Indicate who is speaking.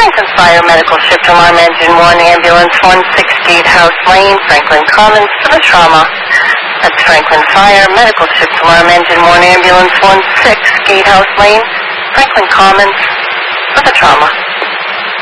Speaker 1: Franklin Fire Medical Shift Alarm Engine 1, Ambulance 16 Gatehouse Lane, Franklin Commons for the trauma. That's Franklin Fire Medical Shift Alarm Engine 1, Ambulance 16 Gatehouse Lane, Franklin Commons for the trauma.